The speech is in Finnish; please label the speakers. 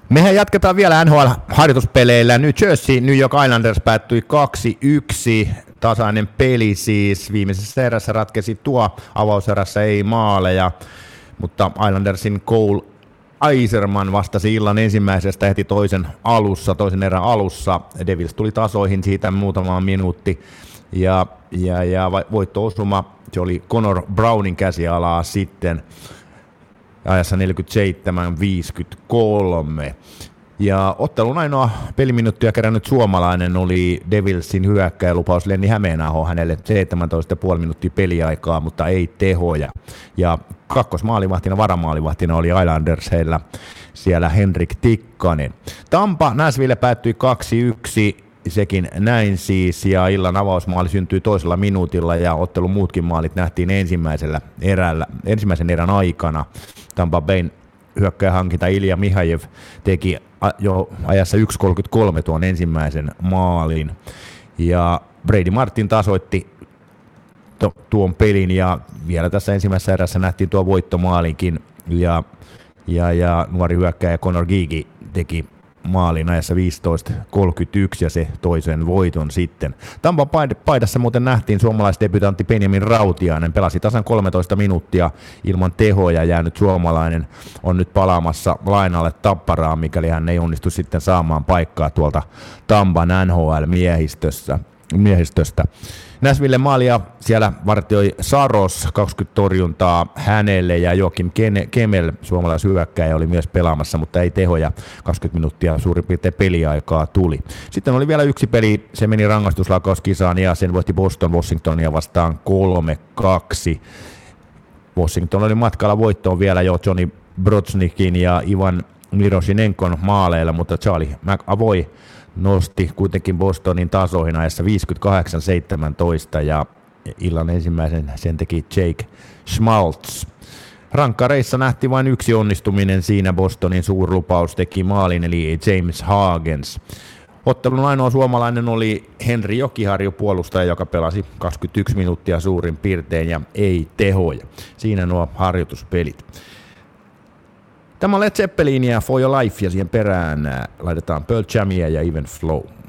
Speaker 1: Mehän jatketaan vielä NHL-harjoituspeleillä. New Jersey New York Islanders päättyi 2-1. Tasainen peli siis. Viimeisessä erässä ratkesi tuo, avauserässä ei maaleja, mutta Islandersin Cole Eiserman vastasi illan ensimmäisestä heti toisen erän alussa. Devils tuli tasoihin siitä muutama minuutti ja voitto-osuma, se oli Connor Brownin käsialaa sitten ajassa 47-53. Ja ottelun ainoa peliminuuttia kerännyt suomalainen oli Devilsin hyökkäjälupaus Lenni Hämeenaho, hänelle 17,5 minuuttia peliaikaa, mutta ei tehoja. Ja kakkosmaalivahtina, varamaalivahtina oli Islanders heillä siellä Henrik Tikkanen. Tampa Nashville päättyi 2-1, sekin näin siis, ja illan avausmaali syntyi toisella minuutilla, ja ottelun muutkin maalit nähtiin ensimmäisen erän aikana. Tampa Bayn hyökkäjähankinta Ilja Mihajev teki jo ajassa 1.33 tuon ensimmäisen maalin, ja Brady Martin tasoitti tuon pelin, ja vielä tässä ensimmäisessä erässä nähtiin tuo voittomaalinkin, ja nuori hyökkäjä Conor Gigi teki maalin ajassa 15.31 ja se toisen voiton sitten. Tampan paidassa muuten nähtiin suomalaisdebutantti Benjamin Rautiainen, pelasi tasan 13 minuuttia ilman tehoja, jäänyt suomalainen on nyt palaamassa lainalle Tapparaan, mikäli hän ei onnistu sitten saamaan paikkaa tuolta Tampan NHL-miehistöstä. Nashville maalia siellä vartioi Saros, 20 torjuntaa hänelle, ja Joakim Kemel, suomalaishyökkäjä, oli myös pelaamassa, mutta ei tehoja, 20 minuuttia suurin piirtein peliaikaa tuli. Sitten oli vielä yksi peli, se meni rangaistuslaukauskisaan ja sen voitti Boston Washingtonia vastaan 3-2. Washington oli matkalla voittoon vielä jo Johnny Brodsnikin ja Ivan Mirosinenkon maaleilla, mutta Charlie McAvoy nosti kuitenkin Bostonin tasoihin ajassa 58-17, ja illan ensimmäisen sen teki Jake Schmaltz. Rankkareissa nähtiin vain yksi onnistuminen, siinä Bostonin suurlupaus teki maalin, eli James Hagens. Ottelun ainoa suomalainen oli Henri Jokiharju, puolustaja, joka pelasi 21 minuuttia suurin piirtein ja ei tehoja. Siinä nuo harjoituspelit. Tämä on Led Zeppelin ja For Your Life, ja siihen perään laitetaan Pearl Jamia ja Even Flow.